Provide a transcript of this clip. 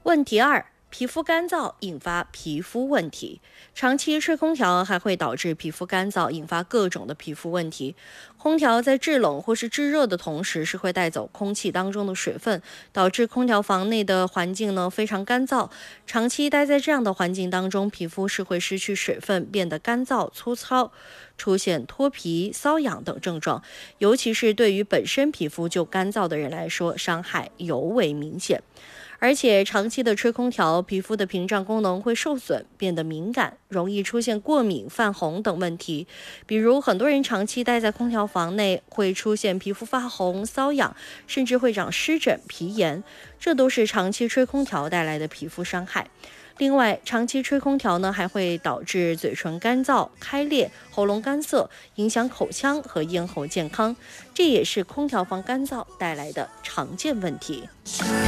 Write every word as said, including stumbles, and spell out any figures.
问题二，皮肤干燥引发皮肤问题。长期吹空调还会导致皮肤干燥，引发各种的皮肤问题。空调在制冷或是制热的同时，是会带走空气当中的水分，导致空调房内的环境呢非常干燥。长期待在这样的环境当中，皮肤是会失去水分，变得干燥粗糙，出现脱皮、瘙痒等症状。尤其是对于本身皮肤就干燥的人来说，伤害尤为明显。而且长期的吹空调，皮肤的屏障功能会受损，变得敏感，容易出现过敏、泛红等问题。比如很多人长期待在空调房内，会出现皮肤发红、瘙痒，甚至会长湿疹、皮炎，这都是长期吹空调带来的皮肤伤害。另外，长期吹空调呢，还会导致嘴唇干燥、开裂、喉咙干涩，影响口腔和咽喉健康，这也是空调房干燥带来的常见问题。